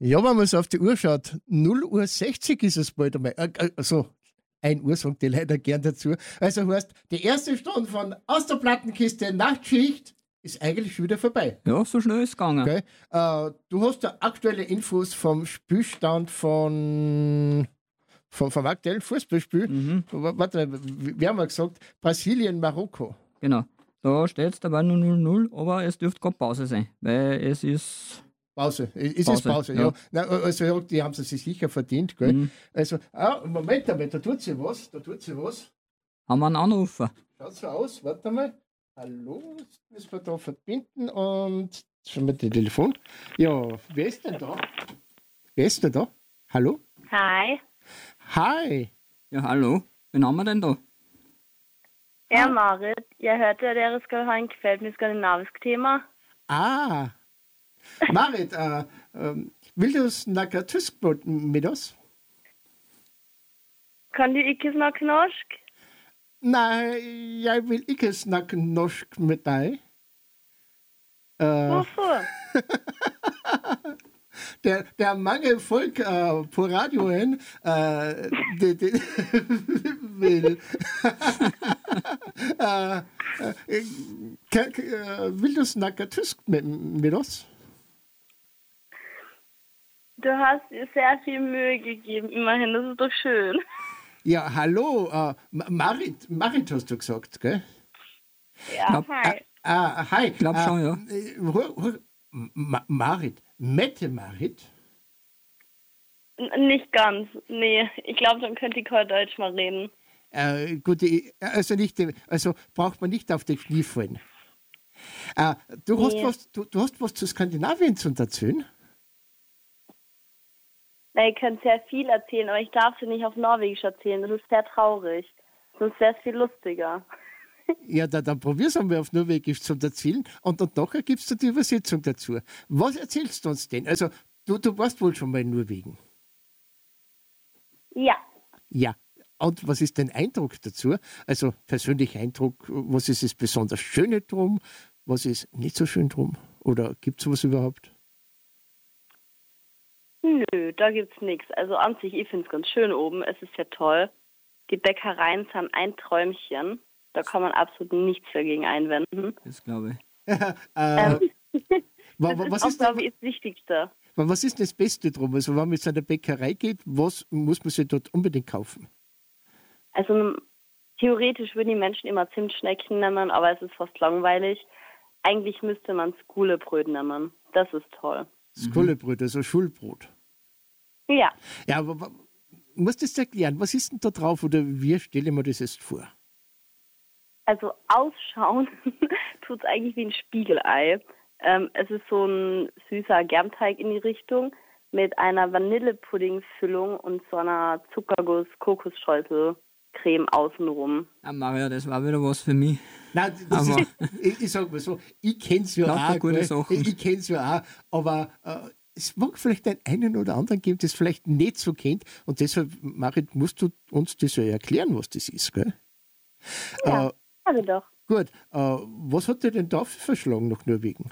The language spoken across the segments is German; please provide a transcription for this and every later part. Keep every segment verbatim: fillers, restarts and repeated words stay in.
Ja, wenn man so auf die Uhr schaut, null Uhr sechzig ist es bald einmal. Äh, also, ein Uhr sagt die leider gern dazu. Also heißt, die erste Stunde von Aus der Plattenkiste Nachtschicht ist eigentlich schon wieder vorbei. Ja, so schnell ist es gegangen. Okay. Äh, du hast da aktuelle Infos vom Spielstand von, vom, vom aktuellen Fußballspiel. Mhm. Warte, wir haben mal gesagt, Brasilien, Marokko. Genau. Da steht es dabei nur null null, aber es dürfte gerade Pause sein, weil es ist... Pause. Ist Pause, es Pause, ja. ja. Nein, also ja, die haben sie sich sicher verdient, gell? Mhm. Also, ah, Moment einmal, da tut sie was, da tut sie was. Haben wir einen Anrufer? Schaut so aus, warte mal. Hallo, jetzt müssen wir da verbinden und schauen wir das Telefon. Ja, wer ist denn da? Wer ist denn da? Hallo? Hi. Hi. Ja, hallo. Wen haben wir denn da? Ja, Marit, jeg hørte, at dere skal ha en kveld med skandinavisk tema. Ah. Marit, äh, ähm, vil du snakke tysk med oss? Kan du ikke snakke norsk? Nei, jeg vil ikke snakke norsk med deg. Äh, Hvorfor? Der, der mange folk äh, på radioen äh, de, de, vil, äh, äh, kan, äh, vil du snakke tysk med, med oss? Du hast dir sehr viel Mühe gegeben, immerhin, das ist doch schön. Ja, hallo, äh, Marit, Marit hast du gesagt, gell? Ja, Glaub- hi. Ah, hi. Ich glaub schon, ja. Marit, Mette Marit? N- Nicht ganz, nee. Ich glaube, dann könnte ich heute Deutsch mal reden. Äh, gut, ich- also, nicht, also braucht man nicht auf die Knie fallen. Äh, du, Nee. hast was, du, du hast was zu Skandinavien zu erzählen? Na, ihr könnt sehr viel erzählen, aber ich darf sie nicht auf Norwegisch erzählen. Das ist sehr traurig. Sonst wäre es viel lustiger. Ja, da, dann probier's einmal auf Norwegisch zu erzählen und, und nachher gibst du die Übersetzung dazu. Was erzählst du uns denn? Also, du, du warst wohl schon mal in Norwegen. Ja. Ja. Und was ist dein Eindruck dazu? Also, persönlicher Eindruck, was ist das besonders Schöne drum? Was ist nicht so schön drum? Oder gibt es sowas überhaupt? Nö, da gibt's nichts. Also an sich, ich finde es ganz schön oben. Es ist sehr toll. Die Bäckereien sind ein Träumchen. Da kann man absolut nichts dagegen einwenden. Das glaube ich. äh, Ähm, wa, das wa, ist was, auch, ist glaube denn, ich, das Wichtigste. wa, was ist denn das Beste drum? Also, wenn man jetzt an der Bäckerei geht, was muss man sich dort unbedingt kaufen? Also theoretisch würden die Menschen immer Zimtschnecken nehmen, aber es ist fast langweilig. Eigentlich müsste man Skulebröt nehmen. Das ist toll. Skollebrot, also Schulbrot. Ja, Ja, aber wa- musst du das erklären? Was ist denn da drauf oder wie stelle ich mir das jetzt vor? also ausschauen tut es eigentlich wie ein Spiegelei. Ähm, es ist so ein süßer Germteig in die Richtung mit einer Vanillepuddingfüllung und so einer Zuckerguss-Kokosstreusel-Creme außenrum. Ah, Maria, das war wieder was für mich. Nein, das Aber- ist, ich, ich sag mal so, ich kenn's ja Lauter auch, gute gell? Sachen. ich, ich kenn's ja auch, aber äh, es mag vielleicht den einen oder anderen geben, das vielleicht nicht so kennt und deshalb, Marit, musst du uns das ja erklären, was das ist, gell? Ja. Äh, Also doch. gut, äh, was hat dir denn da verschlagen nach Norwegen?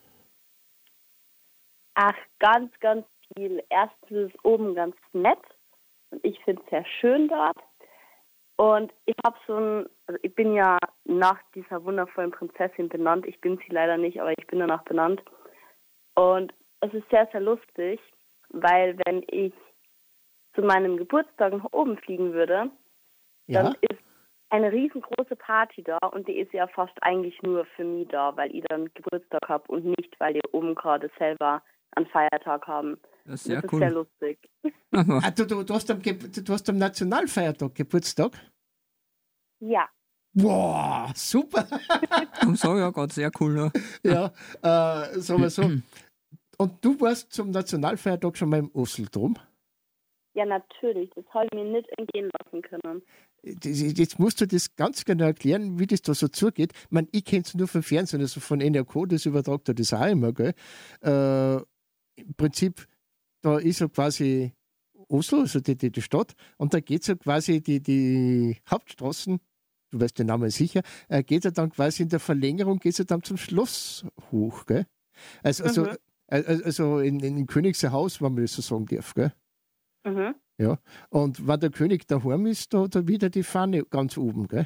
Ach, ganz, ganz viel. Erstens ist es oben ganz nett und ich finde es sehr schön dort. Und ich habe so ein, also ich bin ja nach dieser wundervollen Prinzessin benannt. Ich bin sie leider nicht, aber ich bin danach benannt. Und es ist sehr, sehr lustig, weil wenn ich zu meinem Geburtstag nach oben fliegen würde, Ja, dann ist eine riesengroße Party da und die ist ja fast eigentlich nur für mich da, weil ich dann Geburtstag habe und nicht, weil die oben gerade selber einen Feiertag haben. Das ist sehr das cool. ist sehr lustig. Aber ah, du, du, du, hast am, Ge- du hast am Nationalfeiertag Geburtstag? Ja. Boah, super! darum sage ich ja gerade sehr cool. Ja. ja, äh, sagen wir so. Und du warst zum Nationalfeiertag schon mal im Oslo drum? Ja, natürlich. Das habe ich mir nicht entgehen lassen können. Jetzt musst du das ganz genau erklären, wie das da so zugeht. Ich, mein, ich kenne es nur vom Fernsehen, also von N R K, das übertragt er das auch immer. Gell? Äh, Im Prinzip, da ist so quasi Oslo, also die, die, die Stadt, und da geht so quasi die, die Hauptstraßen, du weißt den Namen sicher, äh, geht er dann quasi in der Verlängerung, geht er dann zum Schloss hoch. Gell? Also, also, Mhm. Al- Also in, in, im Königshaus, wenn man das so sagen darf, gell? Mhm. Ja. Und wenn der König daheim ist, da, da wieder die Fahne ganz oben, gell?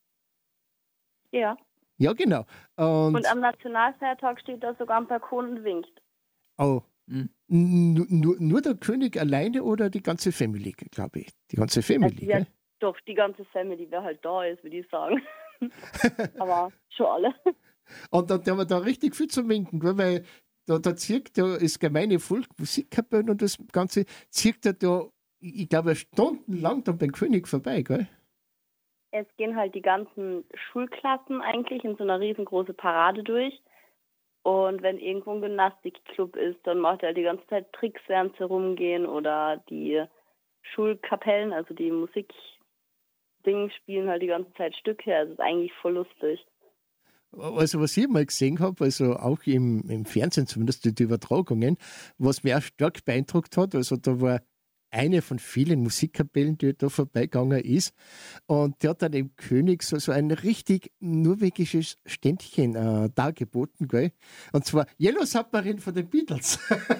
Ja. Ja, genau. Und, Und am Nationalfeiertag steht da sogar am Balkon und winkt. oh, Hm. nur, nur, nur der König alleine oder die ganze Family, glaube ich? Die ganze Family, Also, ja, gell? doch, die ganze Family, wer halt da ist, würde ich sagen. Aber schon alle. Und dann haben wir da richtig viel zu winken, gell? Weil da, da zirkt ja das gemeine Volk, Musikkapellen und das Ganze, zirkt er da, ich ich glaube, stundenlang dann beim König vorbei, gell? Es gehen halt die ganzen Schulklassen eigentlich in so einer riesengroßen Parade durch. Und wenn irgendwo ein Gymnastikclub ist, dann macht er die ganze Zeit Tricks, während sie rumgehen. Oder die Schulkapellen, also die Musikdingen, spielen halt die ganze Zeit Stücke. Also es ist eigentlich voll lustig. Also was ich mal gesehen habe, also auch im, im Fernsehen zumindest die, die Übertragungen, was mich auch stark beeindruckt hat, also da war eine von vielen Musikkapellen, die da vorbeigegangen ist, und der hat dann dem König so, so ein richtig norwegisches Ständchen äh, dargeboten, gell? Und zwar Yellow Submarine von den Beatles.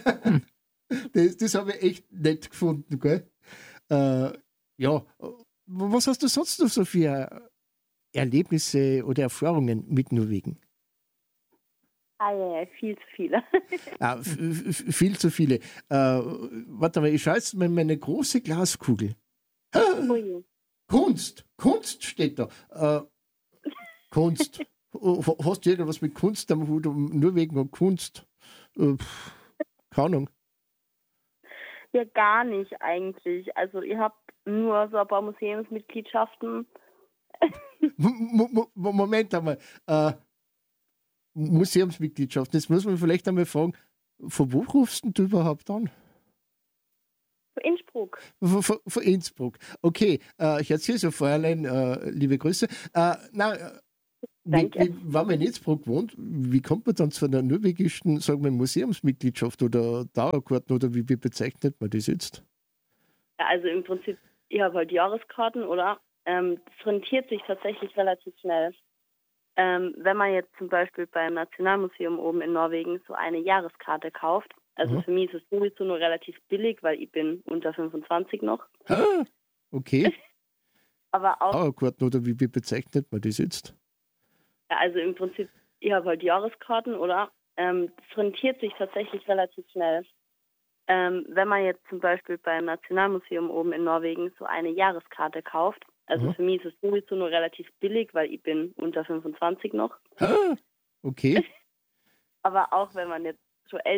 das das habe ich echt nett gefunden, gell? Äh, ja, was hast du sonst noch so für Erlebnisse oder Erfahrungen mit Norwegen? Ah ja, ja, viel zu viele. Ah, f- f- viel zu viele. Äh, warte mal, ich schaue jetzt mal in meine große Glaskugel. Ui. Kunst! Kunst steht da. Äh, Kunst. Oh, ha- Hast du irgendwas mit Kunst am Hut? Um- Norwegen und Kunst? Äh, pff, keine Ahnung. Ja, gar nicht eigentlich. Also ihr habt nur so ein paar Museumsmitgliedschaften. M M M- Moment einmal. Äh, Museumsmitgliedschaft. Jetzt muss man vielleicht einmal fragen, von wo rufst denn du überhaupt an? Für Innsbruck. Von, von, von Innsbruck. Okay, äh, ich erzähle so Fräulein, äh, liebe Grüße. Äh, na, äh, wie, Danke. wie, wenn man in Innsbruck wohnt, wie kommt man dann zu einer norwegischen, sagen wir, Museumsmitgliedschaft oder Dauerkarten oder wie, wie bezeichnet man das jetzt? Ja, also im Prinzip, ich habe halt Jahreskarten, oder? Ähm, das rentiert sich tatsächlich relativ schnell. Ähm, wenn man jetzt zum Beispiel beim Nationalmuseum oben in Norwegen so eine Jahreskarte kauft, also Mhm. für mich ist es sowieso nur relativ billig, weil ich bin unter fünfundzwanzig noch. Ah, okay, Aber auch, Dauerkarten oder wie, wie bezeichnet man das jetzt? ja, also im Prinzip, ich habe halt Jahreskarten, oder? Ähm, das rentiert sich tatsächlich relativ schnell. Ähm, wenn man jetzt zum Beispiel beim Nationalmuseum oben in Norwegen so eine Jahreskarte kauft, also Mhm. für mich ist es sowieso nur relativ billig, weil ich bin unter fünfundzwanzig noch. Ah, okay. Aber auch wenn man jetzt schon älter